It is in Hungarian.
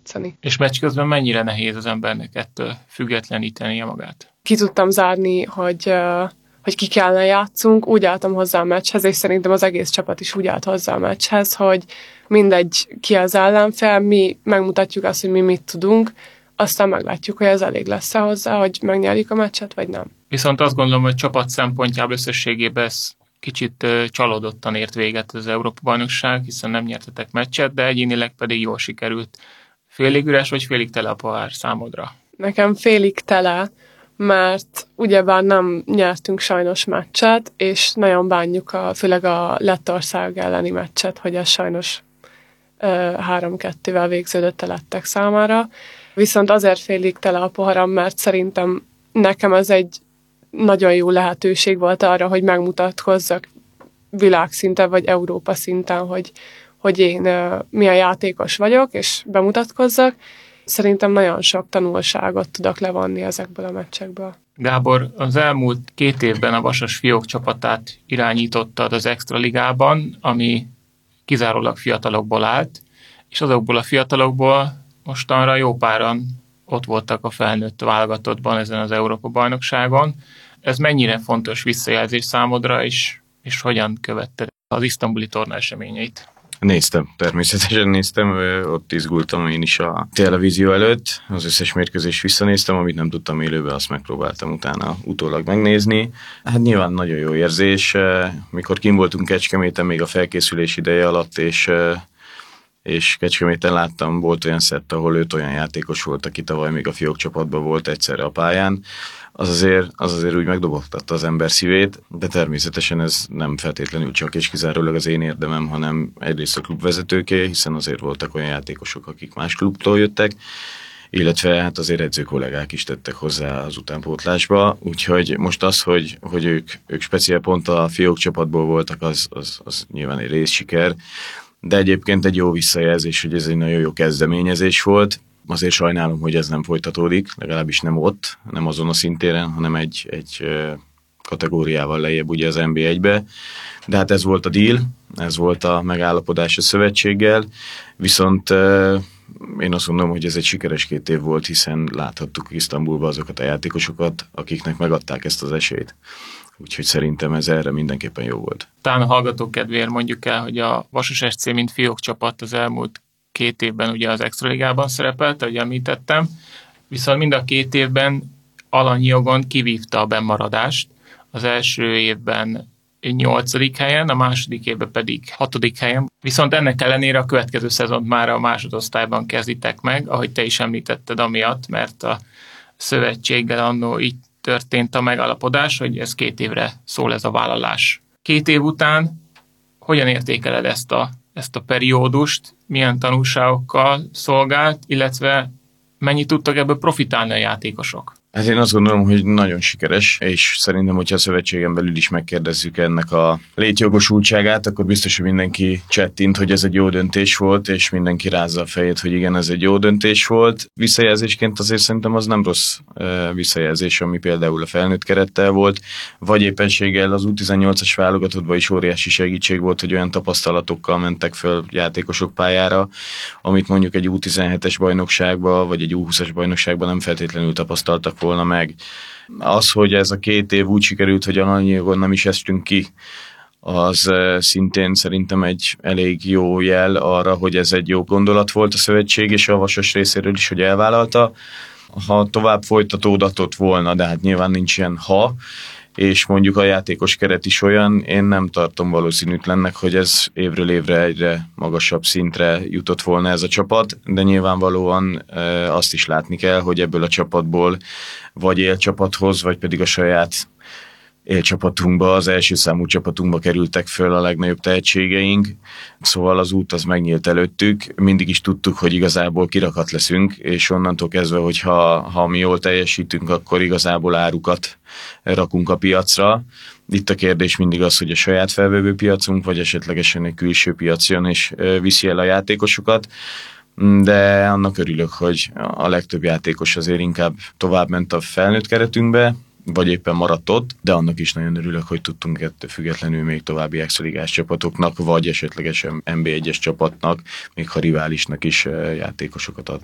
játszani. És meccs közben mennyire nehéz az embernek ettől függetlenítenie magát? Ki tudtam zárni, hogy ki kellene játszunk, úgy álltam hozzá a meccshez, és szerintem az egész csapat is úgy állt hozzá a meccshez, hogy mindegy ki az ellenfél, mi megmutatjuk azt, hogy mi mit tudunk, aztán meglátjuk, hogy ez elég lesz-e hozzá, hogy megnyerjük a meccset, vagy nem. Viszont azt gondolom, hogy csapat szempontjából összességében ez kicsit csalódottan ért véget az Európa-bajnokság, hiszen nem nyertetek meccset, de egyénileg pedig jól sikerült. Félig üres vagy félig tele a pohár számodra? Nekem félig tele, mert ugyebár nem nyertünk sajnos meccset, és nagyon bánjuk főleg a Lettország elleni meccset, hogy ez sajnos 3-2-vel végződött a lettek számára. Viszont azért félig tele a poharam, mert szerintem nekem ez egy nagyon jó lehetőség volt arra, hogy megmutatkozzak világszinten vagy Európa szinten, hogy én milyen játékos vagyok, és bemutatkozzak. Szerintem nagyon sok tanulságot tudok levonni ezekből a meccsekből. Gábor, az elmúlt 2 évben a Vasas fiók csapatát irányítottad az Extraligában, ami kizárólag fiatalokból állt, és azokból a fiatalokból mostanra jó páran ott voltak a felnőtt válogatottban ezen az Európa-bajnokságon. Ez mennyire fontos visszajelzés számodra, és hogyan követted az isztambuli torna eseményeit? Néztem, természetesen néztem, ott izgultam én is a televízió előtt, az összes mérkőzést visszanéztem, amit nem tudtam élőben, azt megpróbáltam utána utólag megnézni. Hát nyilván nagyon jó érzés, mikor kim voltunk Kecskeméten még a felkészülés ideje alatt, és Kecskeméten láttam, volt olyan szett, ahol 5 olyan játékos volt, aki tavaly még a fiók csapatban volt egyszerre a pályán. Az azért úgy megdobogtatta az ember szívét, de természetesen ez nem feltétlenül csak és kizárólag az én érdemem, hanem egyrészt a klubvezetőké, hiszen azért voltak olyan játékosok, akik más klubtól jöttek, illetve hát azért edző kollégák is tettek hozzá az utánpótlásba, úgyhogy most az, hogy ők speciál pont a fiók csapatból voltak, az nyilván egy részsiker, de egyébként egy jó visszajelzés, hogy ez egy nagyon jó kezdeményezés volt. Azért sajnálom, hogy ez nem folytatódik, legalábbis nem ott, nem azon a szintéren, hanem egy kategóriával lejjebb ugye az NB1-be. De hát ez volt a deal, ez volt a megállapodás a szövetséggel, viszont én azt mondom, hogy ez egy sikeres 2 év volt, hiszen láthattuk Isztambulban azokat a játékosokat, akiknek megadták ezt az esélyt. Úgyhogy szerintem ez erre mindenképpen jó volt. Talán a hallgatók kedvéért mondjuk el, hogy a Vasas SC mint fiók csapat az elmúlt 2 évben ugye az Extraligában szerepelt, ahogy említettem, viszont mind a 2 évben alanyi jogon kivívta a bennmaradást. Az első évben 8. helyen, a második évben pedig 6. helyen. Viszont ennek ellenére a következő szezont már a másodosztályban kezditek meg, ahogy te is említetted amiatt, mert a szövetséggel annó így történt a megállapodás, hogy ez 2 évre szól ez a vállalás. 2 év után hogyan értékeled ezt a periódust, milyen tanulságokkal szolgált, illetve mennyit tudtak ebből profitálni a játékosok? Hát én azt gondolom, hogy nagyon sikeres, és szerintem, hogyha a szövetségen belül is megkérdezzük ennek a létjogosultságát, akkor biztos, hogy mindenki csettint, hogy ez egy jó döntés volt, és mindenki rázza a fejét, hogy igen, ez egy jó döntés volt. Visszajelzésként azért szerintem az nem rossz visszajelzés, ami például a felnőtt kerettel volt, vagy éppenséggel az U18-as válogatottban is óriási segítség volt, hogy olyan tapasztalatokkal mentek föl játékosok pályára, amit mondjuk egy U17-es bajnokságban, vagy egy U20-as bajnokságban nem feltétlenül tapasztaltak volna meg. Az, hogy ez a 2 év úgy sikerült, hogy alanyijogon nem is estünk ki, az szintén szerintem egy elég jó jel arra, hogy ez egy jó gondolat volt a szövetség, és a Vasas részéről is, hogy elvállalta. Ha tovább folytatódott volna, de hát nyilván nincs ilyen ha, és mondjuk a játékos keret is olyan, én nem tartom valószínűtlennek, hogy ez évről évre egyre magasabb szintre jutott volna ez a csapat, de nyilvánvalóan azt is látni kell, hogy ebből a csapatból vagy élcsapathoz, vagy pedig a saját élcsapatunkba, az első számú csapatunkba kerültek föl a legnagyobb tehetségeink, szóval az út az megnyílt előttük, mindig is tudtuk, hogy igazából kirakat leszünk, és onnantól kezdve, hogyha mi jól teljesítünk, akkor igazából árukat rakunk a piacra. Itt a kérdés mindig az, hogy a saját felvevő piacunk, vagy esetlegesen egy külső piac jön és viszi el a játékosokat, de annak örülök, hogy a legtöbb játékos azért inkább tovább ment a felnőtt keretünkbe, vagy éppen maradt ott, de annak is nagyon örülök, hogy tudtunk ettől függetlenül még további extraligás csapatoknak, vagy esetlegesen NB1-es csapatnak, még ha riválisnak is játékosokat adni.